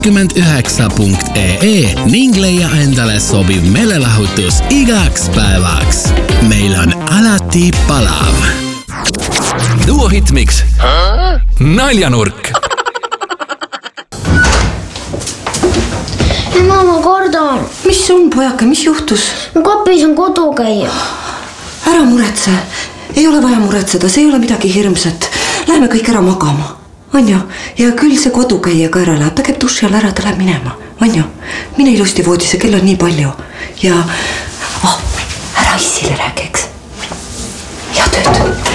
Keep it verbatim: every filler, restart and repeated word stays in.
üheksa punkt ee ning leia endale sobiv meelelahutus igaks päevaks. Meil on alati palav. Duo Hitmix. Naljanurk. Ema, ma kardan. Mis on, pojake, mis juhtus? Kapis on kodukäija. Ära muretse. Ei ole vaja muretseda, see ei ole midagi hirmsat. Läheme kõik ära magama. On ju? Ja küll see kodukäija ka ära läheb. Ta käib duši all ära, ta läheb minema. On ju? Mine ilusti voodisse, kell on nii palju. Ja oh, ära Issile räägiks.